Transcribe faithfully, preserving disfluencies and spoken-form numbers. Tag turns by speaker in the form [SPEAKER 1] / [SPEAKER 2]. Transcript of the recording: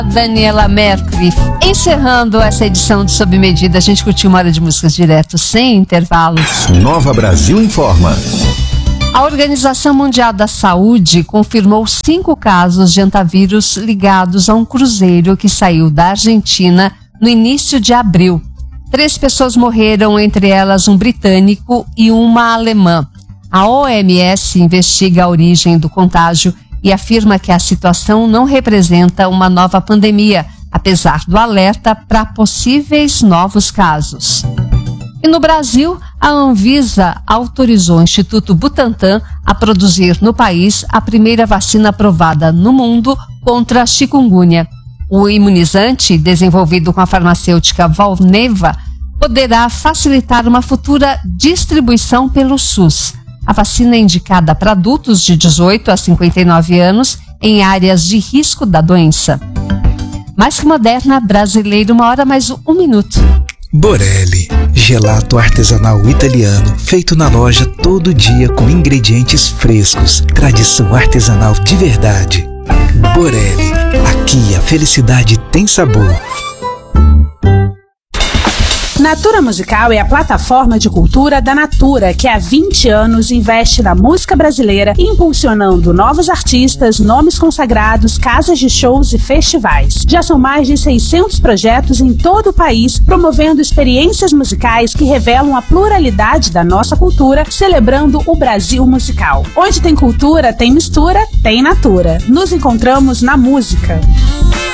[SPEAKER 1] Daniela Mercury. Encerrando essa edição de Sob Medida, a gente curtiu uma hora de músicas direto, sem intervalos.
[SPEAKER 2] Nova Brasil informa.
[SPEAKER 1] A Organização Mundial da Saúde confirmou cinco casos de antavírus ligados a um cruzeiro que saiu da Argentina no início de abril. Três pessoas morreram, entre elas um britânico e uma alemã. A O M S investiga a origem do contágio e afirma que a situação não representa uma nova pandemia, apesar do alerta para possíveis novos casos. E no Brasil, a Anvisa autorizou o Instituto Butantan a produzir no país a primeira vacina aprovada no mundo contra a chikungunya. O imunizante, desenvolvido com a farmacêutica Valneva, poderá facilitar uma futura distribuição pelo SUS. A vacina é indicada para adultos de dezoito a cinquenta e nove anos em áreas de risco da doença. Mais que moderna, brasileiro, uma hora mais um minuto.
[SPEAKER 3] Borelli, gelato artesanal italiano, feito na loja todo dia com ingredientes frescos, tradição artesanal de verdade. Borelli, aqui a felicidade tem sabor.
[SPEAKER 4] Natura Musical é a plataforma de cultura da Natura, que há vinte anos investe na música brasileira, impulsionando novos artistas, nomes consagrados, casas de shows e festivais. Já são mais de seiscentos projetos em todo o país, promovendo experiências musicais que revelam a pluralidade da nossa cultura, celebrando o Brasil musical. Onde tem cultura, tem mistura, tem Natura. Nos encontramos na música.